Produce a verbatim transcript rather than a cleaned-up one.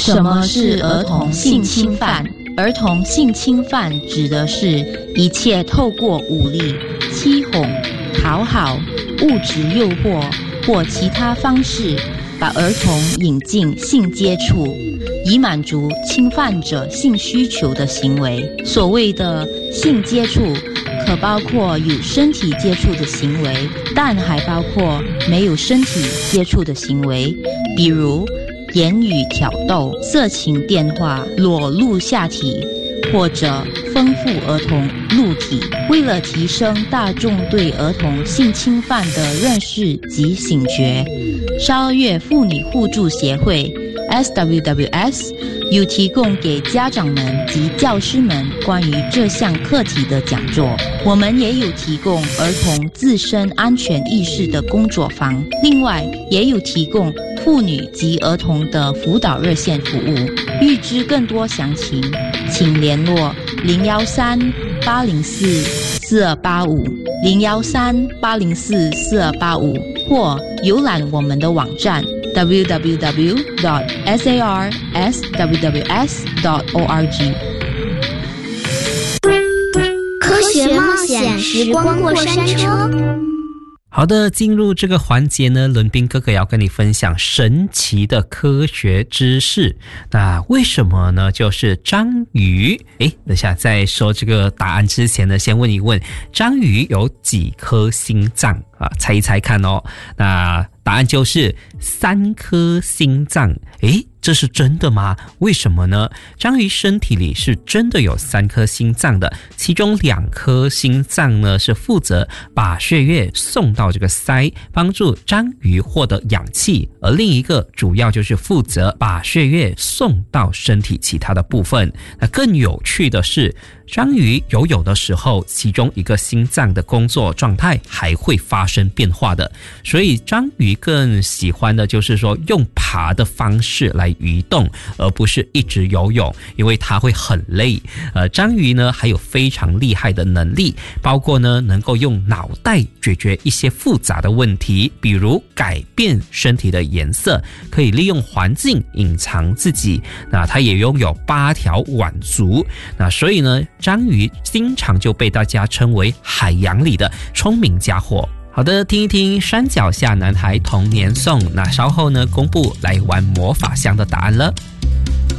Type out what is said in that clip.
什么是儿童性侵犯？儿童性侵犯指的是一切透过武力、欺哄、讨好、物质诱惑或其他方式把儿童引进性接触，以满足侵犯者性需求的行为。所谓的性接触可包括有身体接触的行为，但还包括没有身体接触的行为，比如言语挑逗、色情电话、裸露下体或者丰富儿童露体。为了提升大众对儿童性侵犯的认识及醒觉，沙越妇女互助协会 S W W S 有提供给家长们及教师们关于这项课题的讲座。我们也有提供儿童自身安全意识的工作坊，另外也有提供妇女及儿童的辅导热线服务。预知更多详情，请联络零幺三八零四四二八五零幺三八零四四二八五，或浏览我们的网站 w w w dot sars w w s dot org。 科学冒险时光过山车。 好的，进入这个环节呢，伦宾哥哥要跟你分享神奇的科学知识。那为什么呢？就是章鱼。诶，等下在说这个答案之前呢，先问一问，章鱼有几颗心脏啊？猜一猜看哦。那答案就是三颗心脏。诶，这是真的吗？为什么呢？章鱼身体里是真的有三颗心脏的，其中两颗心脏呢是负责把血液送到这个鳃，帮助章鱼获得氧气，而另一个主要就是负责把血液送到身体其他的部分。那更有趣的是，章鱼游泳的时候，其中一个心脏的工作状态还会发生变化的，所以章鱼更喜欢的就是说用爬的方式来移动，而不是一直游泳，因为它会很累。呃，章鱼呢还有非常厉害的能力，包括呢能够用脑袋解决一些复杂的问题，比如改变身体的颜色，可以利用环境隐藏自己。那它也拥有八条腕足，那所以呢章鱼经常就被大家称为海洋里的聪明家伙。好的，听一听山脚下男孩童年颂，那稍后呢公布来玩魔法箱的答案了。